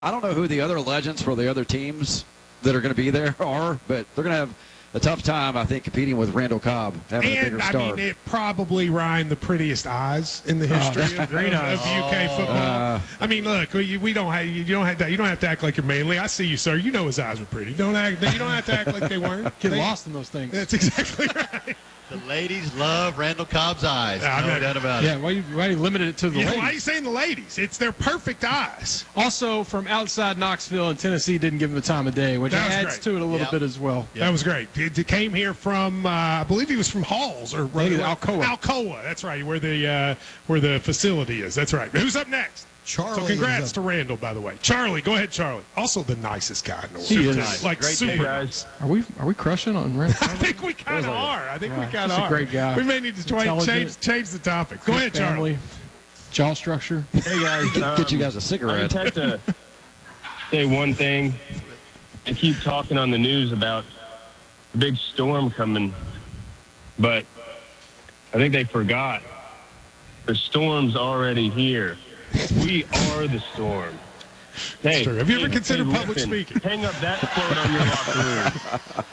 I don't know who the other legends for the other teams that are going to be there are, but they're going to have a tough time, I think, competing with Randall Cobb, having a bigger star. I mean, it probably, Ryan, the prettiest eyes in the history of UK football. I mean, look, we don't have, you don't have to act like you're manly. I see you, sir. You know his eyes were pretty. You don't have to act like they weren't. Get lost in those things. That's exactly right. The ladies love Randall Cobb's eyes. No doubt about it. Yeah, why you limited it to the ladies? Why are you saying the ladies? It's their perfect eyes. Also, from outside Knoxville and Tennessee didn't give him the time of day, which adds to it a little bit as well. That was great. He came here from, I believe he was from Halls or Alcoa. Alcoa, that's right, where the facility is. That's right. Who's up next? Charlie. So congrats to Randall, by the way. Charlie, go ahead, Charlie. Also the nicest guy in the world. He is. Nice. Like great super day, guys. Are we crushing on Randall? I think we kind of are. I think we kind of are. A great guy. We may need to change the topic. Go ahead, Charlie. Jaw structure. Hey, guys. Get you guys a I cigarette. just have to say one thing. I keep talking on the news about a big storm coming, but I think they forgot. The storm's already here. We are the storm. Hey, have you ever considered public speaking? Hang up that quote on your locker room.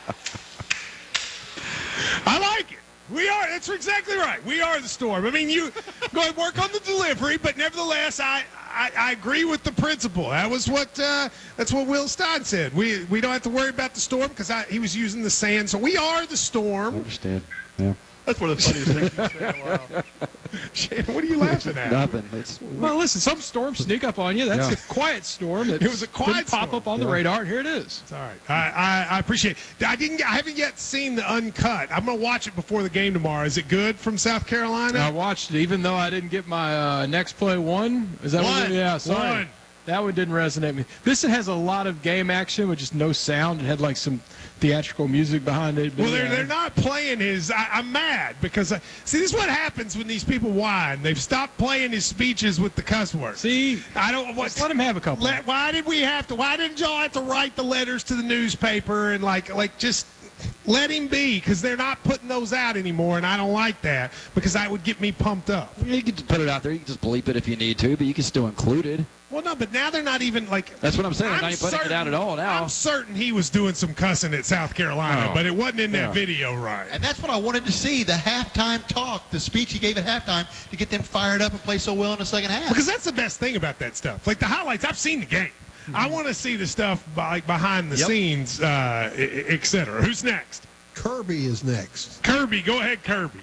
I like it. We are. That's exactly right. We are the storm. I mean, you go ahead and work on the delivery, but nevertheless, I agree with the principle. That was that's what Will Stein said. We don't have to worry about the storm because he was using the sand. So we are the storm. I understand. Yeah. That's one of the funniest things you've said in a while. Shannon, what are you laughing at? Nothing. Well, listen, some storms sneak up on you. That's a quiet storm. It was a quiet pop storm. up on the radar. Here it is. It's all right. I appreciate it. I haven't yet seen the uncut. I'm going to watch it before the game tomorrow. Is it good from South Carolina? I watched it, even though I didn't get my next play one. Is that One. what? Yeah, sorry. One. That one didn't resonate with me. This has a lot of game action with just no sound. It had like some theatrical music behind it. Well, they're not playing his. I'm mad because see, this is what happens when these people whine. They've stopped playing his speeches with the cuss words. See, I don't. Just let him have a couple. Why did we have to? Why didn't y'all have to write the letters to the newspaper and like just let him be? Because they're not putting those out anymore, and I don't like that because that would get me pumped up. You can put it out there. You can just bleep it if you need to, but you can still include it. Well, no, but now they're not even like. That's what I'm saying. They're not even putting it out at all now. I'm certain he was doing some cussing at South Carolina, but it wasn't in that video, right? And that's what I wanted to see, the halftime talk, the speech he gave at halftime to get them fired up and play so well in the second half. Because that's the best thing about that stuff. Like the highlights, I've seen the game. I want to see the stuff behind the scenes, et cetera. Who's next? Kirby is next. Kirby, go ahead, Kirby.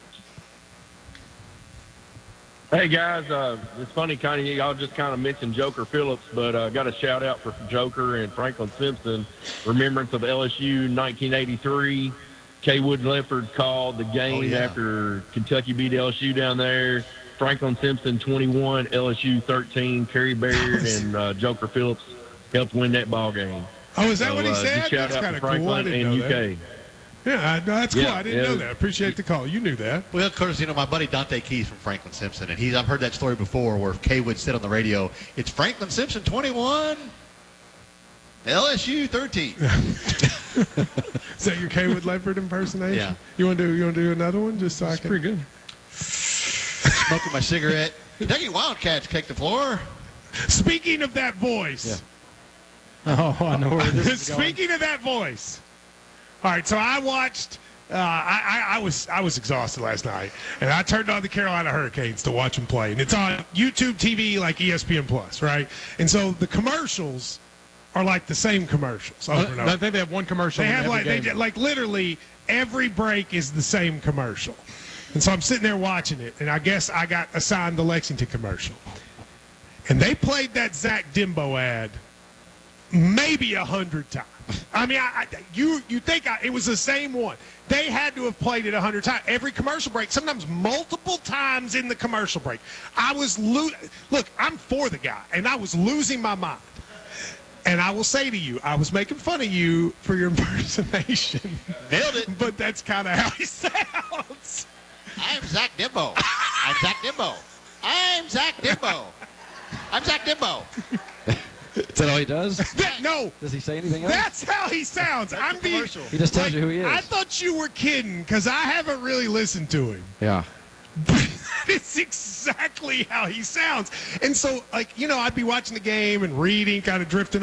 Hey, guys, it's funny, y'all just kind of mentioned Joker Phillips, but I got a shout-out for Joker and Franklin Simpson. Remembrance of LSU 1983. K. Wood Lefford called the game after Kentucky beat LSU down there. Franklin Simpson 21, LSU 13. Kerry Baird and Joker Phillips helped win that ball game. Oh, is that what he said? Shout That's out kind to of cool. I Franklin didn't and know UK. that. Yeah, that's cool. Yeah, I didn't know that. Appreciate the call. You knew that. Well, courtesy of my buddy Dante Keys from Franklin Simpson, and I've heard that story before where K. Wood said on the radio, it's Franklin Simpson 21, LSU 13. Is that your K. Wood Lefford impersonation? Yeah. You want to do another one just so I can? Pretty good. Smoking my cigarette. Kentucky Wildcats kick the floor. Speaking of that voice. Oh, I know where this is going. Speaking of that voice. All right, so I watched. I was exhausted last night, and I turned on the Carolina Hurricanes to watch them play, and it's on YouTube TV like ESPN Plus, right? And so the commercials are like the same commercials over and over. I think they have one commercial. They in have every game. like literally every break is the same commercial, and so I'm sitting there watching it, and I guess I got assigned the Lexington commercial, and they played that Zach Dimbo ad maybe 100 times. I mean, you think it was the same one. They had to have played it 100 times. Every commercial break, sometimes multiple times in the commercial break. I was look, I'm for the guy, and I was losing my mind. And I will say to you, I was making fun of you for your impersonation. Nailed it. But that's kind of how he sounds. I'm Zach Dimbo. I'm Zach Dimbo. I'm Zach Dimbo. I'm Zach Dimbo. Is that all he does? No. Does he say anything else? That's how he sounds. He just tells you who he is. I thought you were kidding because I haven't really listened to him. Yeah. That is exactly how he sounds. And so, like, I'd be watching the game and reading, kind of drifting